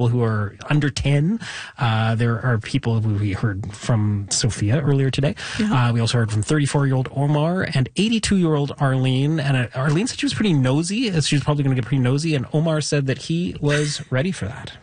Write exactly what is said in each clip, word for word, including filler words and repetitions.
people who are under ten. Uh, there are people who we heard from Sophia earlier today. Yeah. Uh, we also heard from thirty-four-year-old Omar and eighty-two-year-old Arlene. And uh, Arlene said she was pretty nosy. She was probably going to get pretty nosy. And Omar said that he was ready for that.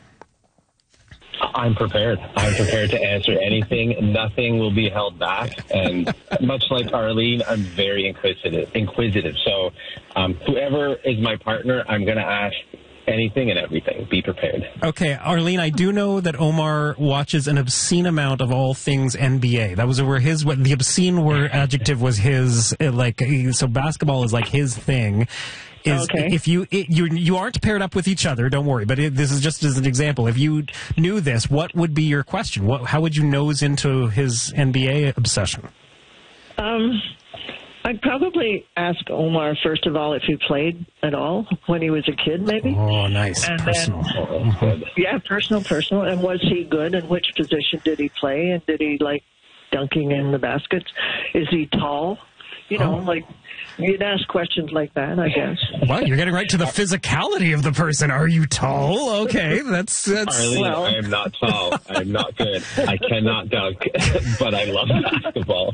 I'm prepared. I'm prepared to answer anything. Nothing will be held back. And much like Arlene, I'm very inquisitive. Inquisitive. So um, whoever is my partner, I'm going to ask anything and everything. Be prepared. Okay, Arlene, I do know that Omar watches an obscene amount of all things N B A. That was where his, what the obscene word adjective was his, like, so basketball is like his thing. Is okay. If you it, you you aren't paired up with each other, don't worry. But it, this is just as an example. If you knew this, what would be your question? What how would you nose into his N B A obsession? Um, I'd probably ask Omar first of all if he played at all when he was a kid, maybe. Oh, nice, and personal. Then, mm-hmm. Yeah, personal, personal. And was he good? And which position did he play? And did he like dunking in the baskets? Is he tall? You know, oh. like, you'd ask questions like that, I guess. Well, you're getting right to the physicality of the person. Are you tall? Okay, that's... that's Arlene, well. I am not tall. I am not good. I cannot dunk, but I love basketball.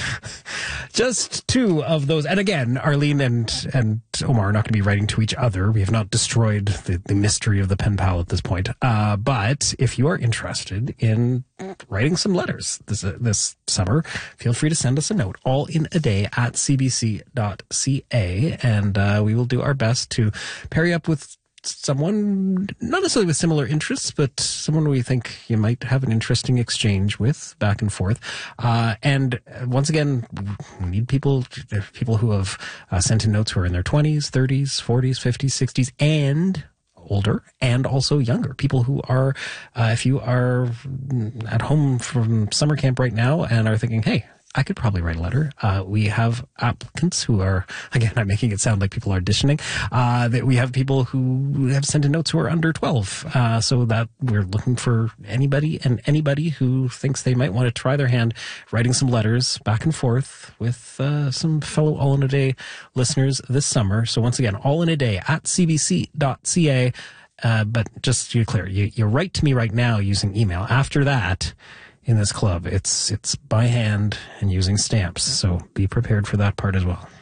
Just two of those. And again, Arlene and, and Omar are not going to be writing to each other. We have not destroyed the, the mystery of the pen pal at this point. Uh, but if you are interested in writing some letters this uh, this summer, feel free to send us a note, all in a day at c b c dot c a. And uh, we will do our best to pair you up with someone, not necessarily with similar interests, but someone we think you might have an interesting exchange with back and forth. Uh, and once again, we need people, people who have uh, sent in notes who are in their twenties, thirties, forties, fifties, sixties, and older, and also younger. People who are, uh, if you are at home from summer camp right now and are thinking, hey, I could probably write a letter. Uh, we have applicants who are, again, I'm making it sound like people are auditioning, uh, that we have people who have sent in notes who are under twelve. Uh, so that we're looking for anybody and anybody who thinks they might want to try their hand writing some letters back and forth with, uh, some fellow All in a Day listeners this summer. So once again, all in a day at c b c dot c a. Uh, but just to be clear, you, you write to me right now using email. After that, in this club, it's it's by hand and using stamps, so be prepared for that part as well.